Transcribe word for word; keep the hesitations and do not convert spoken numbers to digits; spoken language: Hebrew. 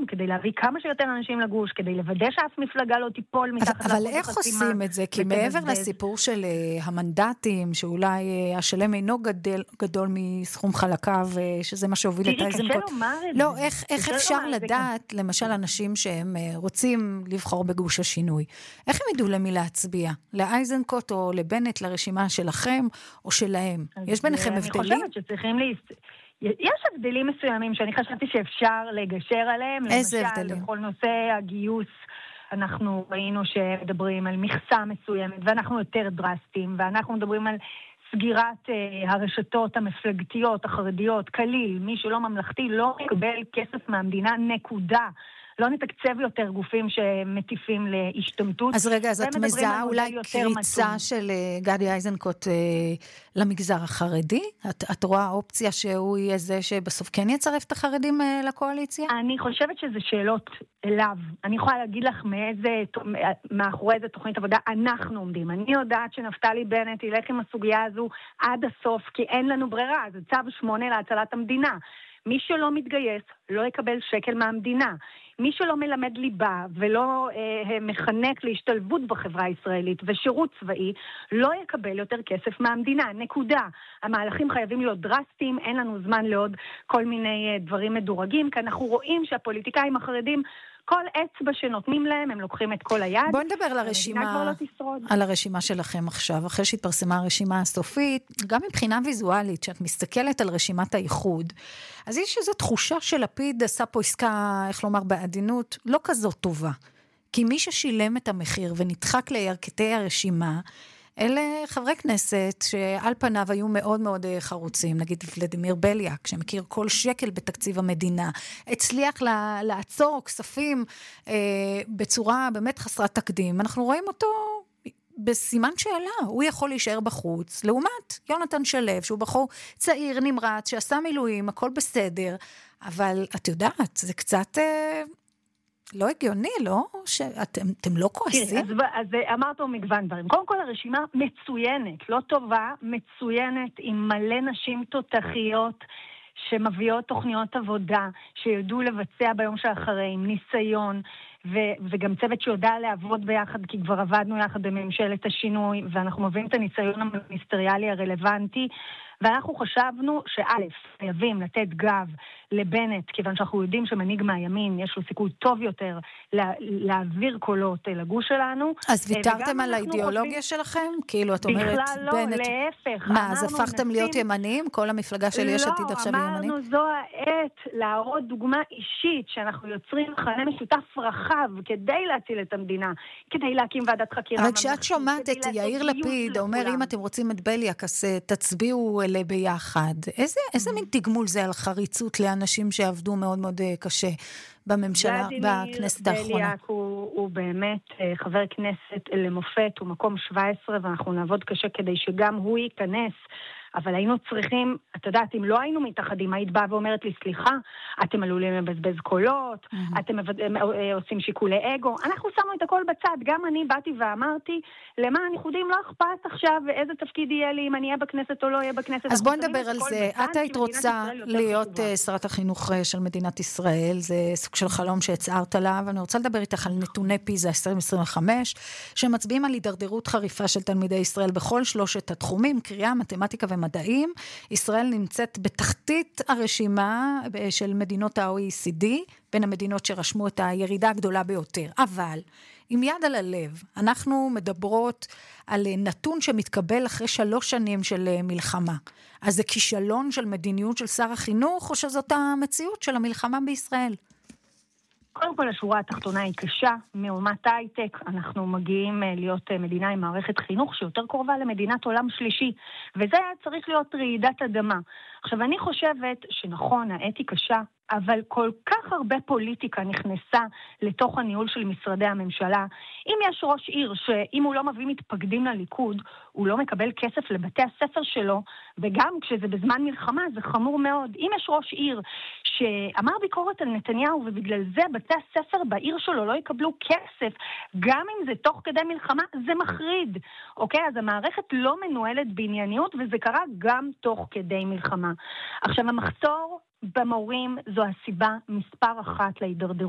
שלום, כדי להביא כמה שיותר אנשים לגוש, כדי לוודא שאף מפלגה לא תיפול מתחת לאחוז החסימה. אבל איך עושים את זה? כי מעבר לסיפור של המנדטים, שאולי השלם אינו גדול מסכום חלקיו, שזה מה שהוביל את איזנקוט. תראי, קשה לומר את לא, זה. איך אפשר לדעת, למשל, אנשים שהם רוצים לבחור בגוש השינוי? איך הם ידעו למי להצביע? לאיזנקוט או לבנט, לרשימה שלכם או שלהם? יש ביניכם הבדלים? אני חושבת שצריכים להסתכל. יש הבדלים מסוימים שאני חשבתי שאפשר לגשר עליהם. איזה הבדלים? למשל, בכל נושא הגיוס, אנחנו ראינו שמדברים על מכסה מסוימת, ואנחנו יותר דרסטיים, ואנחנו מדברים על סגירת uh, הרשתות המפלגתיות, החרדיות, כליל, מי שלא ממלכתי לא יקבל כסף מהמדינה, נקודה. לא נתקצב יותר גופים שמטיפים להשתמטות. אז רגע, אז את מזהה אולי קריצה של גדי איזנקוט למגזר החרדי? את, את רואה אופציה שהוא יהיה זה שבסוף כן יצרף את החרדים לקואליציה? אני חושבת שזה שאלות אליו. אני יכולה להגיד לך מאיזה, מאחורי איזה תוכנית עבודה אנחנו עומדים. אני יודעת שנפתלי בנט ילך עם הסוגיה הזו עד הסוף, כי אין לנו ברירה. זה צו שמונה להצלת המדינה. מי שלא מתגייס לא יקבל שקל מהמדינה. מי שלא מלמד ליבה ולא אה, מחנק להשתלבות בחברה הישראלית ושירות צבאי, לא יקבל יותר כסף מהמדינה. נקודה. המהלכים חייבים להיות דרסטיים, אין לנו זמן לעוד כל מיני אה, דברים מדורגים, כי אנחנו רואים שהפוליטיקאים החרדים, כל אצבע שנותנים להם, הם לוקחים את כל היד. בואו נדבר על הרשימה, לא על הרשימה שלכם עכשיו, אחרי שהתפרסמה הרשימה הסופית, גם מבחינה ויזואלית, שאת מסתכלת על רשימת האיחוד, אז יש איזו תחושה שלפיד עשה פה עסקה, איך לומר, בעדינות, לא כזאת טובה. כי מי ששילם את המחיר ונדחק לירכתי הרשימה, אלה חברי כנסת שעל פניו היו מאוד מאוד חרוצים, נגיד ולדימיר בליאק, שמכיר כל שקל בתקציב המדינה, הצליח לעצור כספים אה, בצורה באמת חסרת תקדים. אנחנו רואים אותו בסימן שאלה, הוא יכול להישאר בחוץ, לעומת יונתן שלב, שהוא בחור צעיר, נמרץ, שעשה מילואים, הכל בסדר, אבל את יודעת, זה קצת... אה, לא הגיוני, לא? שאתם אתם לא כועסים? אז, אז אמרת לו מגוון דברים. קודם כל הרשימה מצוינת, לא טובה, מצוינת, עם מלא נשים תותחיות שמביאות תוכניות עבודה, שיודעו לבצע ביום שאחרי, עם ניסיון, ו- וגם צוות שיודע לעבוד ביחד, כי כבר עבדנו יחד בממשלת השינוי, ואנחנו מביאים את הניסיון המיניסטריאלי הרלוונטי, ואנחנו חשבנו שא', חייבים לתת גב לבנט, כיוון שאנחנו יודעים שמנהיג מהימין יש לו סיכוי טוב יותר לה, להעביר קולות לגוש שלנו. אז ויתרתם על האידיאולוגיה חושבים... שלכם? כאילו את אומרת בכלל לא, בנט... להפך. מה, אז הפכתם נשים... להיות ימניים? כל המפלגה של יש עתיד עכשיו היא ימנית? לא, אמרנו זו העת להראות דוגמה אישית, שאנחנו יוצרים מחנה משותף רחב, כדי להציל את המדינה, כדי להקים ועדת חקירה. אבל כשאת שומעת את יאיר לפיד, אומר אם אתם רוצים את בליאק, אז תצביעו אלה ביחד. איזה, איזה מין תגמול זה על חריצות לאנשים שעבדו מאוד מאוד קשה בממשלה, בכנסת האחרונה? ולדימיר בליאק הוא, הוא באמת חבר כנסת למופת, הוא מקום שבע עשרה, ואנחנו נעבוד קשה כדי שגם הוא ייכנס. אבל היינו צריכים, את יודעת, אם לא היינו מתאחדים, היית באה ואומרת לי, סליחה, אתם עלולים לבזבז קולות, mm-hmm. אתם עושים שיקולי אגו. אנחנו שמו את הכל בצד. גם אני באתי ואמרתי, למען ייחודים לא אכפת עכשיו איזה תפקיד יהיה לי, אם אני אהיה בכנסת או לא אהיה בכנסת. אז בוא נדבר על זה. את היית רוצה להיות שרת החינוך של מדינת ישראל, זה סוג של חלום שהצערת עליו. אני רוצה לדבר איתך על נתוני פיזה עשרים עשרים וחמש, שמצביעים על הידרדרות חריפה של תלמידי ישראל בכל שלושת התחומים, קריאה, מתמטיקה ומדעים. ישראל נמצאת בתחתית הרשימה של מדינות ה-או אי סי די, בין המדינות שרשמו את הירידה הגדולה ביותר. אבל, עם יד על הלב, אנחנו מדברות על נתון שמתקבל אחרי שלוש שנים של מלחמה. אז זה כישלון של מדיניות של שר החינוך, או שזאת המציאות של המלחמה בישראל? קודם כל, השורה התחתונה היא קשה. מאומת הייטק אנחנו מגיעים להיות מדינה עם מערכת חינוך שיותר קרובה למדינת עולם שלישי, וזה צריך להיות רעידת אדמה. עכשיו, אני חושבת שנכון, העת היא קשה, אבל כל כך הרבה פוליטיקה נכנסה לתוך הניהול של משרדי הממשלה. אם יש ראש עיר שאם הוא לא מביא מתפקדים לליכוד, הוא לא מקבל כסף לבתי הספר שלו, וגם כשזה בזמן מלחמה זה חמור מאוד. אם יש ראש עיר שאמר ביקורת על נתניהו, ובגלל זה בתי הספר בעיר שלו לא יקבלו כסף, גם אם זה תוך כדי מלחמה, זה מחריד. אוקיי? אז המערכת לא מנוהלת בענייניות, וזה קרה גם תוך כדי מלחמה. עכשיו, המחסור במורים זו הסיבה מספר אחת להידרדרות.